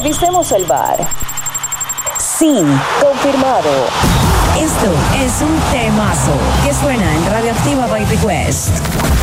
Revisemos el bar. Sí, confirmado. Esto es un temazo que suena en Radioactiva by Request.